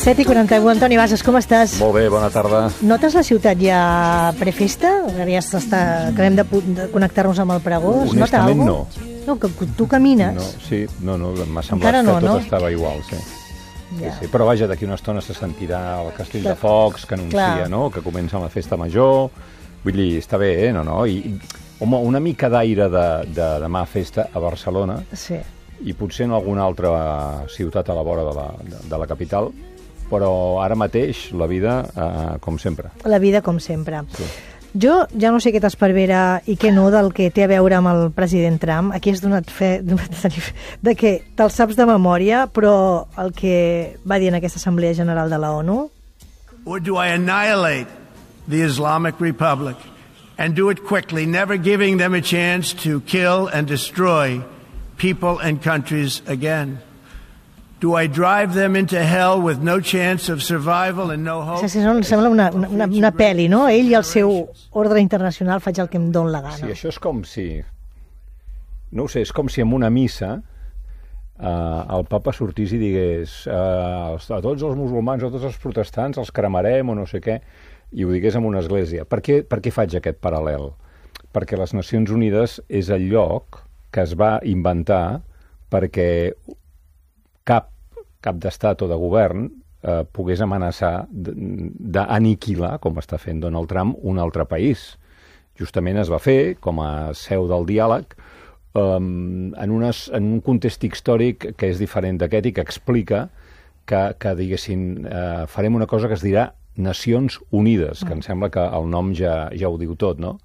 7:41. Antoni Bassas, com estàs? Molt bé, bona tarda. Notes la ciutat ja prefesta? Ja acabem de connectar-nos amb el pregó. Honestament, no. No, que tu camines. No, sí, no, m'ha semblat Encara no, que tot no? estava igual, sí. Ja. Sí. Però vaja, d'aquí una estona se sentirà el castell de focs que anuncia, no?, que comença la festa major. Vull dir, està bé, no? I, home, una mica d'aire de demà festa a Barcelona, Sí. i potser en alguna altra ciutat a la vora de la capital, però ara mateix la vida com sempre. La vida com sempre. Sí. Jo ja no sé què t'esparvera i què no del que té a veure amb el president Trump. Aquí has donat fe de que te'l saps de memòria, però el que va dir en aquesta Assemblea General de la ONU... Or do I annihilate the Islamic Republic and do it quickly, never giving them a chance to kill and destroy people and countries again? Do I drive them into hell with no chance of survival and no hope? Sembla una pel·li, no? Ell i el seu ordre internacional, faig el que em dóna la gana. Sí, això és com si... No ho sé, és com si en una missa el papa sortís i digués a tots els musulmans o tots els protestants els cremarem o no sé què, i ho digués en una església. Per què faig aquest paral·lel? Perquè les Nacions Unides és el lloc que es va inventar perquè cap d'estat o de govern pogués amenaçar d'aniquilar, com està fent Donald Trump, un altre país. Justament es va fer com a seu del diàleg en un context històric que és diferent d'aquest i que explica que diguessin, farem una cosa que es dirà Nacions Unides, que em sembla que el nom ja ho diu tot, no?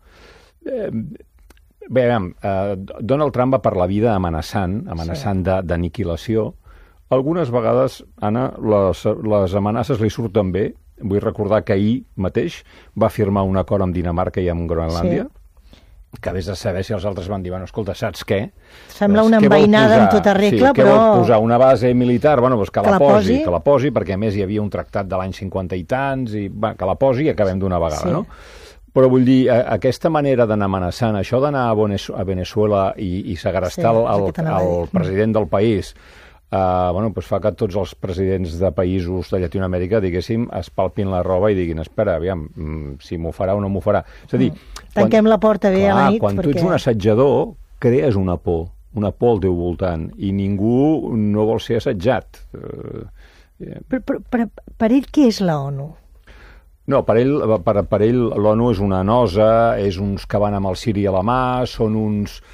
Bé, Donald Trump va per la vida amenaçant d'aniquilació. Algunes vegades, Anna, les amenaces li surten bé. Vull recordar que ahir mateix va firmar un acord amb Dinamarca i amb Groenlàndia, que vés a saber si els altres van dir, bueno, escolta, saps què? Sembla una envainada en tota regla, però... Què vol posar? Una base militar? Bueno, doncs que la posi, perquè a més hi havia un tractat de l'any 50 i tants, i que la posi i acabem d'una vegada, no? Però vull dir, aquesta manera d'anar amenaçant, això d'anar a Venezuela i segrestar el president del país, doncs fa que tots els presidents de països de Llatinoamèrica, diguéssim, es palpin la roba i diguin, espera, aviam, si m'ho farà o no m'ho farà. És a dir, tanquem la porta bé a la nit. Quan tu ets un assetjador, crees una por al teu voltant, i ningú no vol ser assetjat. Però per ell què és la ONU? No, per ell l'ONU és una nosa, és uns que van amb el ciri a la mà, són uns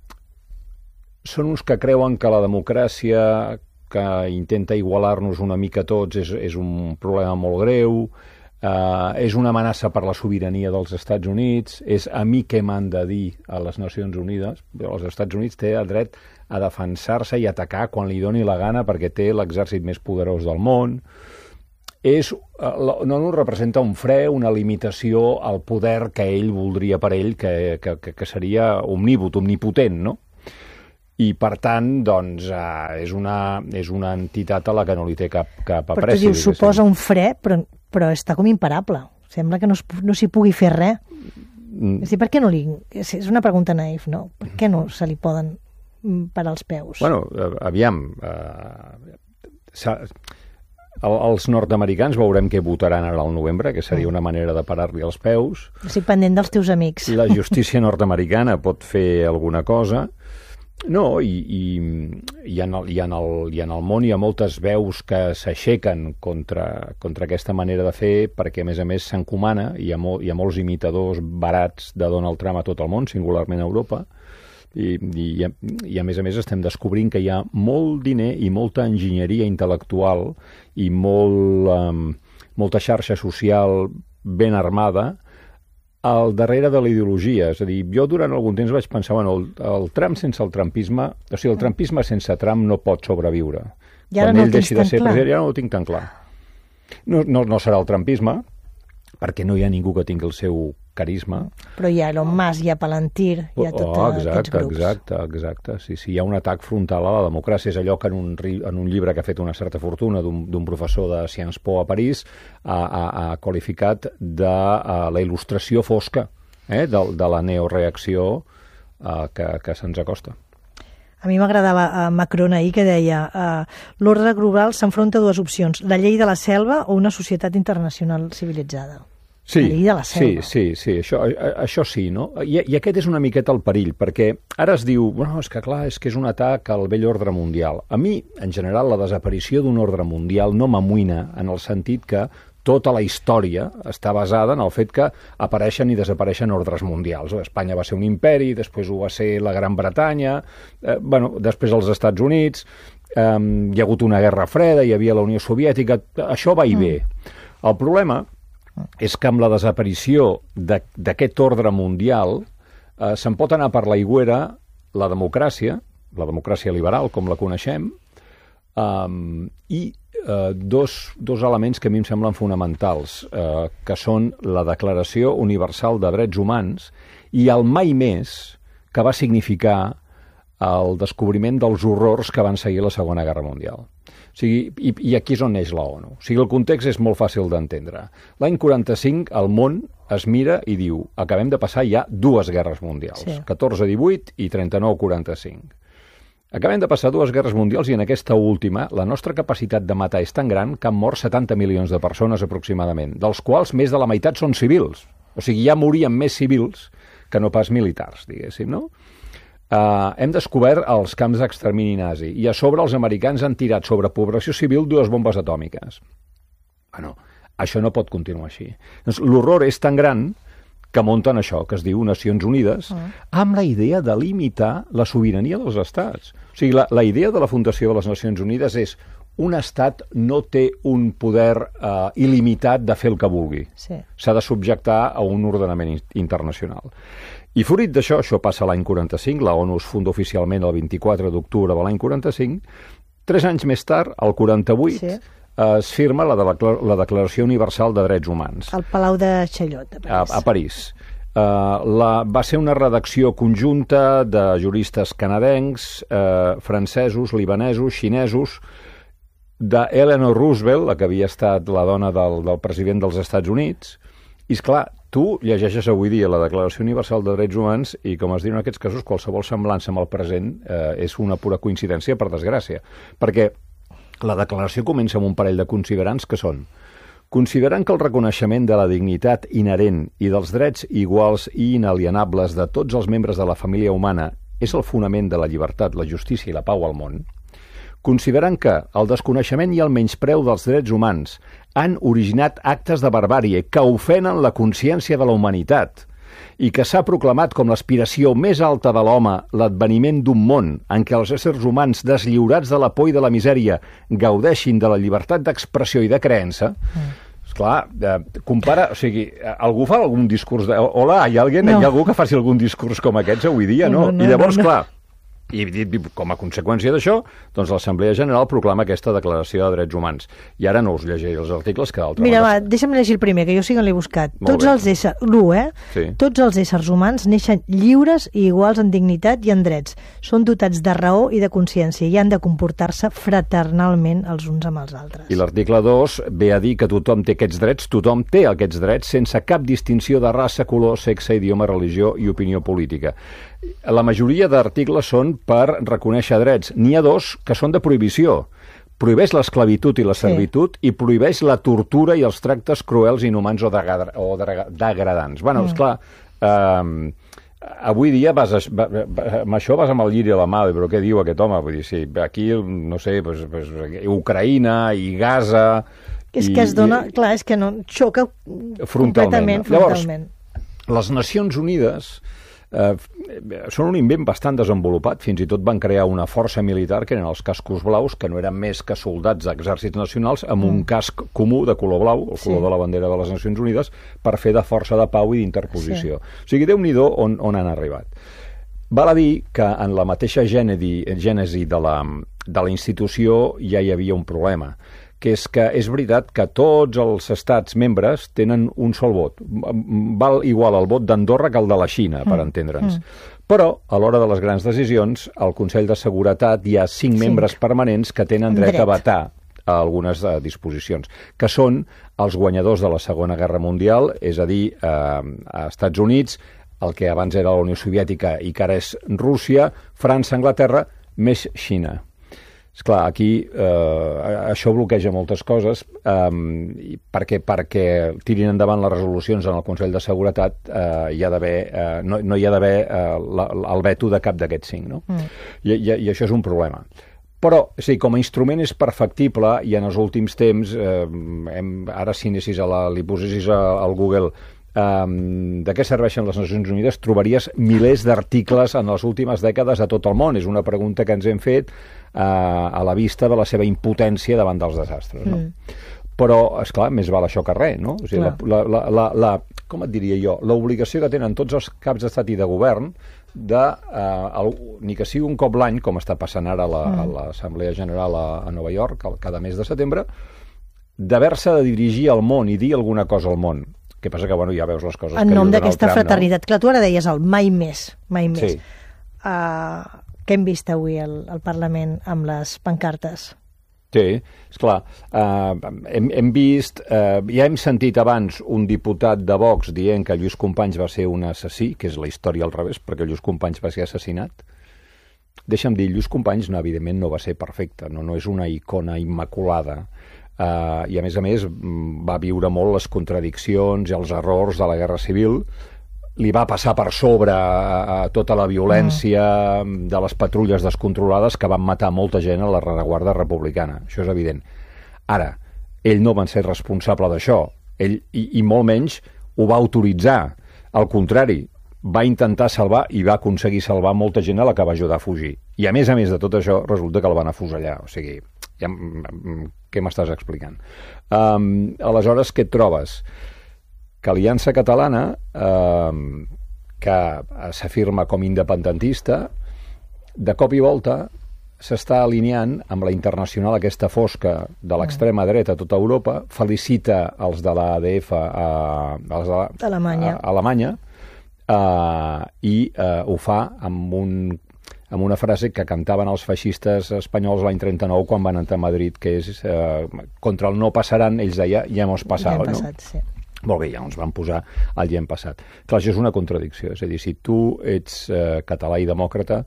que creuen que la democràcia, que intenta igualar-nos una mica tots, és un problema molt greu, és una amenaça per la sobirania dels Estats Units, és a mi què m'han de dir a les Nacions Unides. Els Estats Units té el dret a defensar-se i atacar quan li doni la gana perquè té l'exèrcit més poderós del món. No representa un fre, una limitació al poder que ell voldria per ell, que seria omnipotent, no? I, per tant, doncs, és una entitat a la que no li té cap apreci. Però tu dius, suposa un fre, però està com imparable. Sembla que no s'hi pugui fer res. És a dir, per què no li... És una pregunta naïf, no? Per què no se li poden parar els peus? Bueno, aviam... Els nord-americans veurem què votaran ara al novembre, que seria una manera de parar-li els peus. Estic pendent dels teus amics. La justícia nord-americana pot fer alguna cosa. No, i en el món hi ha moltes veus que s'aixequen contra aquesta manera de fer, perquè, a més, s'encomana. Hi ha molts imitadors barats de Donald Trump a tot el món, singularment a Europa. I a més estem descobrint que hi ha molt diner i molta enginyeria intel·lectual i molta xarxa social ben armada al darrere de la ideologia. És a dir, jo durant algun temps vaig pensar, bueno, el Trump sense el trumpisme, o sigui, el trumpisme sense Trump no pot sobreviure. Quan ell deixi de ser president, ja no ho tinc tan clar. No serà el trumpisme, perquè no hi ha ningú que tingui el seu carisma. Però hi ha Elon Musk, hi ha Palantir, hi ha tots aquests grups. Exacte. Sí, hi ha un atac frontal a la democràcia. És allò que en un llibre que ha fet una certa fortuna d'un professor de Sciences Po a París ha qualificat de la il·lustració fosca de la neoreacció que se'ns acosta. A mi m'agradava Macron ahir que deia l'ordre global s'enfronta a dues opcions, la llei de la selva o una societat internacional civilitzada. Sí, la llei de la selva. sí, això sí, no? I aquest és una miqueta el perill, perquè ara es diu, bueno, és que és un atac al vell ordre mundial. A mi, en general, la desaparició d'un ordre mundial no m'amoïna en el sentit que tota la història està basada en el fet que apareixen i desapareixen ordres mundials. Espanya va ser un imperi, després ho va ser la Gran Bretanya, després els Estats Units, hi ha hagut una guerra freda, hi havia la Unió Soviètica, això va i ve. El problema és que amb la desaparició d'aquest ordre mundial se'n pot anar per l'aigüera la democràcia liberal, com la coneixem, i dos elements que a mi em semblen fonamentals, que són la Declaració Universal de Drets Humans i el mai més que va significar el descobriment dels horrors que van seguir la Segona Guerra Mundial. O sigui, i aquí és on neix la ONU. O sigui, el context és molt fàcil d'entendre. L'any 45 el món es mira i diu acabem de passar ja dues guerres mundials, 14-18 i 39-45. Acabem de passar dues guerres mundials i en aquesta última la nostra capacitat de matar és tan gran que han mort 70 milions de persones aproximadament, dels quals més de la meitat són civils. O sigui, ja morien més civils que no pas militars, diguéssim, no? Hem descobert els camps d'extermini nazi i a sobre els americans han tirat sobre població civil 2 bombes atòmiques. Bueno, això no pot continuar així. Doncs l'horror és tan gran que munten això, que es diu Nacions Unides, amb la idea de limitar la sobirania dels estats. O sigui, la idea de la fundació de les Nacions Unides és un estat no té un poder il·limitat de fer el que vulgui. S'ha de subjectar a un ordenament internacional. I fruit d'això, això passa l'any 45, la ONU es funda oficialment el 24 d'octubre de l'any 45, 3 anys més tard, el 48, es firma la Declaració Universal de Drets Humans. Al Palau de Chaillot, a París. A París. Va ser una redacció conjunta de juristes canadencs, francesos, libanesos, xinesos, d'Eleanor Roosevelt, la que havia estat la dona del president dels Estats Units, i esclar, tu llegeixes avui dia la Declaració Universal de Drets Humans i, com es diu en aquests casos, qualsevol semblança amb el present és una pura coincidència, per desgràcia, perquè la declaració comença amb un parell de considerants que són: considerant que el reconeixement de la dignitat inherent i dels drets iguals i inalienables de tots els membres de la família humana és el fonament de la llibertat, la justícia i la pau al món, considerant que el desconeixement i el menyspreu dels drets humans han originat actes de barbàrie que ofenen la consciència de la humanitat i que s'ha proclamat com l'aspiració més alta de l'home l'adveniment d'un món en què els éssers humans deslliurats de la por i de la misèria gaudeixin de la llibertat d'expressió i de creença, esclar, compara, o sigui, algú fa algun discurs de... Hola, hi ha algú que faci algun discurs com aquests avui dia, no? I llavors, clar, i com a conseqüència d'això, doncs l'Assemblea General proclama aquesta Declaració de Drets Humans. I ara no us llegiré els articles que d'altra Mira, deixa'm llegir el primer, que jo sí que l'he buscat. Tots els éssers humans neixen lliures i iguals en dignitat i en drets. Són dotats de raó i de consciència i han de comportar-se fraternalment els uns amb els altres. I l'article 2 ve a dir que tothom té aquests drets, tothom té aquests drets sense cap distinció de raça, color, sexe, idioma, religió i opinió política. La majoria d'articles són per reconèixer drets. N'hi ha 2 que són de prohibició. Prohibeix l'esclavitud i la servitud i prohibeix la tortura i els tractes cruels, inhumans o degradants. Bueno, esclar, avui dia amb això vas amb el lliri a la mà, però què diu aquest home? Vull dir, sí, aquí, no sé, Ucraïna i Gaza... És que es dona... Clar, és que no xoca completament frontalment. Llavors, les Nacions Unides... són un invent bastant desenvolupat. Fins i tot van crear una força militar que eren els cascos blaus, que no eren més que soldats d'exèrcits nacionals amb un casc comú de color blau, el color de la bandera de les Nacions Unides, per fer de força de pau i d'interposició. O sigui, Déu-n'hi-do on han arribat. Val a dir que en la mateixa gènesi de la institució ja hi havia un problema, que és que és veritat que tots els estats membres tenen un sol vot. Val igual el vot d'Andorra que el de la Xina, per entendre'ns. Però, a l'hora de les grans decisions, al Consell de Seguretat hi ha 5 membres permanents que tenen dret a vetar a algunes disposicions, que són els guanyadors de la Segona Guerra Mundial, és a dir, a Estats Units, el que abans era la Unió Soviètica i que ara és Rússia, França, Anglaterra, més Xina. Esclar, aquí això bloqueja moltes coses perquè tirin endavant les resolucions en el Consell de Seguretat no hi ha d'haver el veto de cap d'aquests 5, no? I això és un problema. Però, sí, com a instrument és perfectible i en els últims temps, ara si anessis li posessis al Google de què serveixen les Nacions Unides, trobaries milers d'articles en les últimes dècades a tot el món. És una pregunta que ens hem fet a la vista de la seva impotència davant dels desastres, no? Però, esclar, més val això que res, no? O sigui, com et diria jo, l'obligació que tenen tots els caps d'estat i de govern ni que sigui un cop l'any, com està passant ara a l'Assemblea General a Nova York, cada mes de setembre, d'haver-se de dirigir al món i dir alguna cosa al món. Què passa que, ja veus les coses que en nom d'aquesta fraternitat. Clar, tu ara deies el mai més. Sí. Què hem vist avui al Parlament amb les pancartes? Sí, esclar. Hem vist, ja hem sentit abans un diputat de Vox dient que Lluís Companys va ser un assassí, que és la història al revés, perquè Lluís Companys va ser assassinat. Deixa'm dir, Lluís Companys, evidentment, no va ser perfecte, no és una icona immaculada. I a més va viure molt les contradiccions i els errors de la Guerra Civil. Li va passar per sobre tota la violència de les patrulles descontrolades que van matar molta gent a la rereguarda republicana. Això és evident. Ara, ell no va ser responsable d'això. Ell, i molt menys, ho va autoritzar. Al contrari, va intentar salvar i va aconseguir salvar molta gent a la que va ajudar a fugir. I a més de tot això, resulta que el van afusellar. O sigui, què m'estàs explicant? Aleshores, què et trobes? Que Aliança Catalana, que s'afirma com independentista, de cop i volta s'està alineant amb la internacional aquesta fosca de l'extrema dreta a tota Europa, felicita els de l'ADF a Alemanya i ho fa amb una frase que cantaven els feixistes espanyols l'any 39 quan van entrar a Madrid, que és contra el no passaran, ells deia, ja hemos pasado, no? Sí. Molt bé, ja ens van posar el ja hem passat. Clar, això és una contradicció, és a dir, si tu ets català i demòcrata,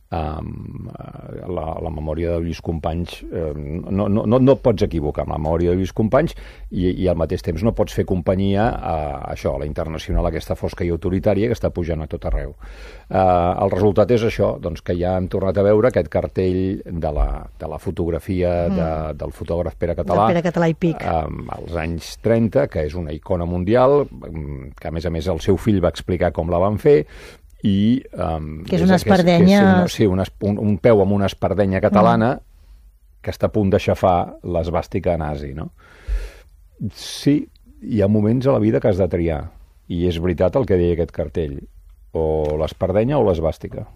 la memòria de Lluís Companys no et pots equivocar amb la memòria de Lluís Companys i al mateix temps no pots fer companyia a això, a la internacional aquesta fosca i autoritària que està pujant a tot arreu. El resultat és això, doncs que ja hem tornat a veure aquest cartell de la fotografia del fotògraf Pere Català, i Pic, als anys 30, que és una icona mundial, que a més el seu fill va explicar com la van fer, i que és una espardenya un peu amb una espardenya catalana que està a punt d'aixafar l'esvàstica nazi, no? Sí, hi ha moments a la vida que has de triar i és veritat el que deia aquest cartell, o l'espardenya o l'esvàstica.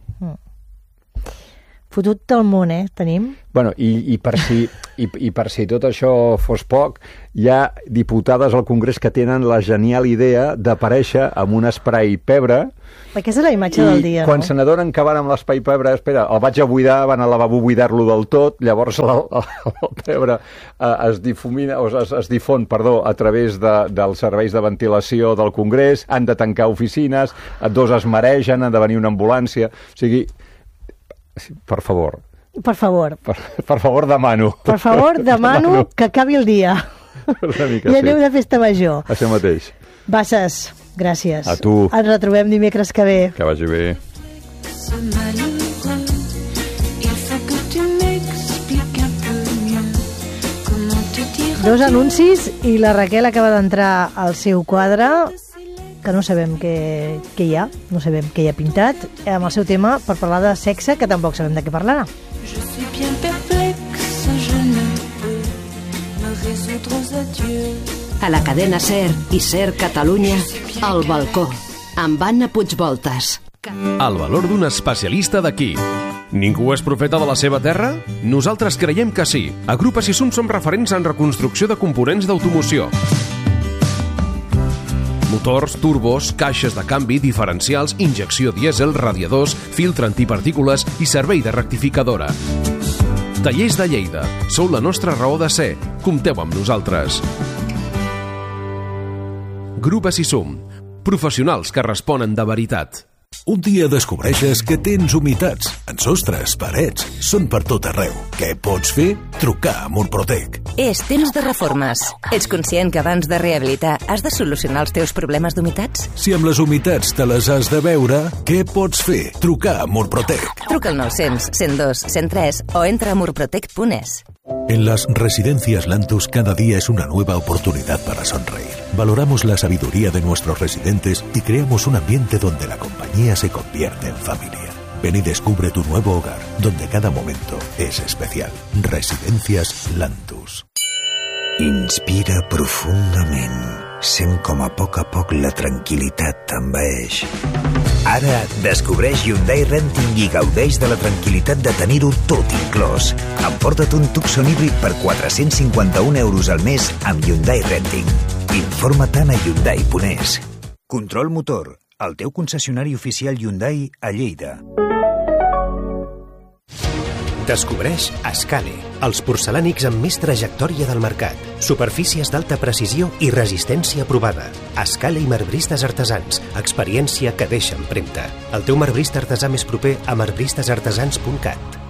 Fotut del món, tenim? Bueno, i per si tot això fos poc, hi ha diputades al Congrés que tenen la genial idea d'aparèixer amb un spray pebre. Aquesta és la imatge del dia, no? I quan se n'adonen que van amb l'spray pebre, espera, el vaig a buidar, van al lavabo a buidar-lo del tot, llavors el pebre es difon a través dels serveis de ventilació del Congrés, han de tancar oficines, dos es maregen, han de venir una ambulància, o sigui, per favor. Per favor. Per favor, demano. Per favor, demano que acabi el dia. I aneu de festa major. Això mateix. Basses, gràcies. A tu. Ens retrobem dimecres que ve. Que vagi bé. Dos anuncis i la Raquel acaba d'entrar al seu quadre, que no sabem què hi ha, no sabem què hi ha pintat, amb el seu tema per parlar de sexe, que tampoc sabem de què parlarà. A la cadena SER i SER Catalunya, El Balcó, amb Anna Puigvoltas. El valor d'un especialista d'aquí. Ningú és profeta de la seva terra? Nosaltres creiem que sí. A Grup Assisum som referents en reconstrucció de components d'automoció. Motors, turbos, caixes de canvi, diferencials, injecció dièsel, radiadors, filtre antipartícules i servei de rectificadora. Tallers de Lleida. Sou la nostra raó de ser. Compteu amb nosaltres. Grup Assisum. Professionals que responen de veritat. Un dia descobreixes que tens humitats en sostres, parets, són per tot arreu. Què pots fer? Trucar a Murprotec. És temps de reformes. Ets conscient que abans de rehabilitar has de solucionar els teus problemes d'humitats? Si amb les humitats te les has de veure, què pots fer? Trucar a Murprotec. Truca al 900 102 103 o entra a murprotec.es. En las residencias Lantus cada día es una nueva oportunidad para sonreír. Valoramos la sabiduría de nuestros residentes y creamos un ambiente donde la compañía se convierte en familia. Ven y descubre tu nuevo hogar, donde cada momento es especial. Residencias Lantus. Inspira profundament. Sent com a poc la tranquil·litat t'envaeix. Ara descobreix Hyundai Renting i gaudeix de la tranquil·litat de tenir-ho tot inclòs. Emporta't un Tucson híbrid per 451 euros al mes amb Hyundai Renting. Informa-te'n a Hyundai.es. Control Motor, el teu concessionari oficial Hyundai a Lleida. Descobreix Escale, els porcelànics amb més trajectòria del mercat. Superfícies d'alta precisió i resistència provada. Escale i marbristes artesans, experiència que deixa empremta. El teu marbrista artesà més proper a marbristesartesans.cat.